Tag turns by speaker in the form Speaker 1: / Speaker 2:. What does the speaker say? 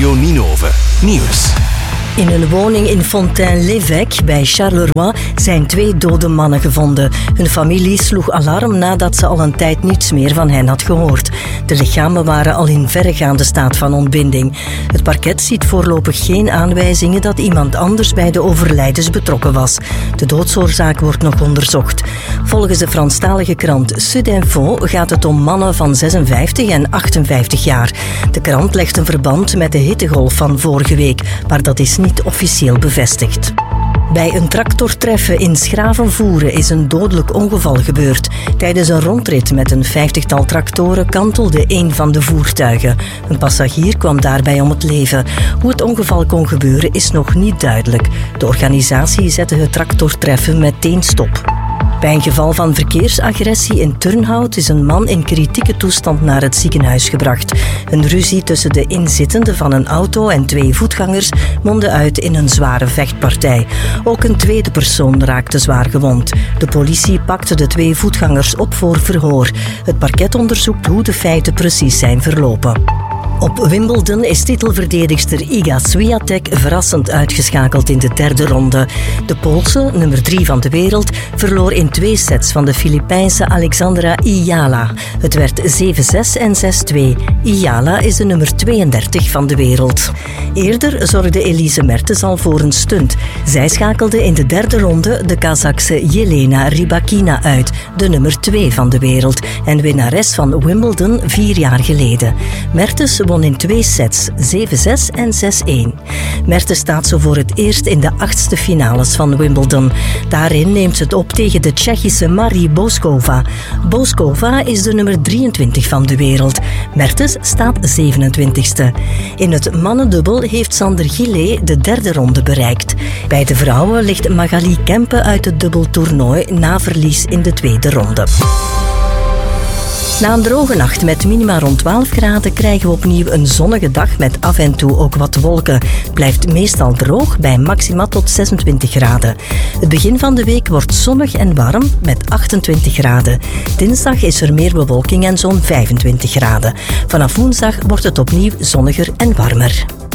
Speaker 1: Radio Ninove Nieuws.
Speaker 2: In een woning in Fontaine-l'Évêque bij Charleroi zijn 2 dode mannen gevonden. Hun familie sloeg alarm nadat ze al een tijd niets meer van hen had gehoord. De lichamen waren al in verregaande staat van ontbinding. Het parket ziet voorlopig geen aanwijzingen dat iemand anders bij de overlijdens betrokken was. De doodsoorzaak wordt nog onderzocht. Volgens de Franstalige krant Sud-Info gaat het om mannen van 56 en 58 jaar. De krant legt een verband met de hittegolf van vorige week, maar dat is niet officieel bevestigd. Bij een tractortreffen in Schravenvoeren is een dodelijk ongeval gebeurd. Tijdens een rondrit met een 50-tal tractoren kantelde een van de voertuigen. Een passagier kwam daarbij om het leven. Hoe het ongeval kon gebeuren is nog niet duidelijk. De organisatie zette het tractortreffen meteen stop. Bij een geval van verkeersagressie in Turnhout is een man in kritieke toestand naar het ziekenhuis gebracht. Een ruzie tussen de inzittenden van een auto en 2 voetgangers mondde uit in een zware vechtpartij. Ook een tweede persoon raakte zwaar gewond. De politie pakte de 2 voetgangers op voor verhoor. Het parket onderzoekt hoe de feiten precies zijn verlopen. Op Wimbledon is titelverdedigster Iga Swiatek verrassend uitgeschakeld in de 3e ronde. De Poolse, nummer 3 van de wereld, verloor in 2 sets van de Filipijnse Alexandra Iyala. Het werd 7-6 en 6-2. Iyala is de nummer 32 van de wereld. Eerder zorgde Elise Mertens al voor een stunt. Zij schakelde in de 3e ronde de Kazachse Jelena Rybakina uit, de nummer 2 van de wereld en winnares van Wimbledon 4 jaar geleden. Mertens won in 2 sets, 7-6 en 6-1. Mertens staat zo voor het eerst in de 8e finales van Wimbledon. Daarin neemt ze het op tegen de Tsjechische Marie Boskova. Boskova is de nummer 23 van de wereld. Mertens staat 27e. In het mannendubbel heeft Sander Gillet de 3e ronde bereikt. Bij de vrouwen ligt Magali Kempe uit het dubbeltoernooi na verlies in de 2e ronde. Na een droge nacht met minima rond 12 graden krijgen we opnieuw een zonnige dag met af en toe ook wat wolken. Het blijft meestal droog bij maxima tot 26 graden. Het begin van de week wordt zonnig en warm met 28 graden. Dinsdag is er meer bewolking en zo'n 25 graden. Vanaf woensdag wordt het opnieuw zonniger en warmer.